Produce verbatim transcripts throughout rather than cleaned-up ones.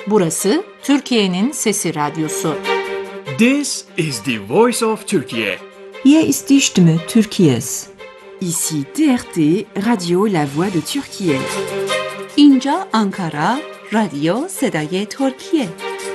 Burası Türkiye'nin Sesi Radyosu. This is the voice of Turkey. Hier ist die Stimme Türkiye's. Ici T R T, Radio La Voix de Türkiye. اینجا آنکارا، رادیو صدای ترکیه.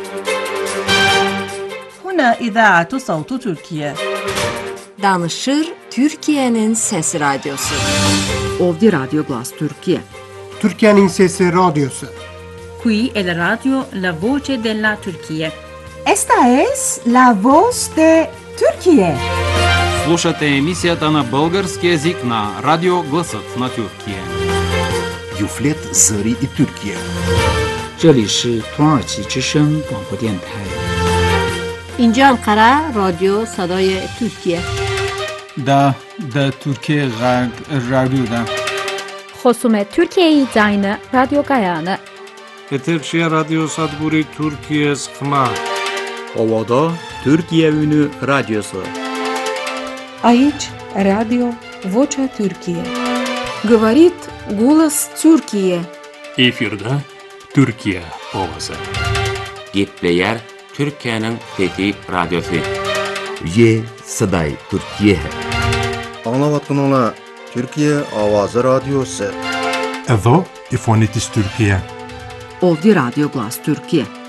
هنا إذاعة صوت تركيا. Danışır Türkiye'nin Sesi Radyosu. Ovdje Radio Glas Türkiye. Türkiye'nin Sesi Radyosu. Qui è la radio La Voce della Turchia. Esta es la voz de Türkiye. Слушате емисията на български език на Радио Гласът на Türkiye. Юфлет Зари и Türkiye. 这里是土耳其之声广播电台。 اینجا انقره رادیو صدای ترکیه. دا دا ترکیه غرب رادیو دا. خصوم ترکیه زاین رادیو گایانه. Eterşehir Radyo Sadburi Türkiye Sıkma. Ovada Türkiye Ünü Radyosu. Aici Radio Vocea Türkiye. Говорит голос Türkiye. Efirde Türkiye ovası. Gitleyer Türkiye'nin Fethi Radyosu. Ye Saday Türkiye. Anlavatınla Türkiye Avazı Radyosu. Evo İfonitis Türkiye. Ovdje Radio Glas Türkiye.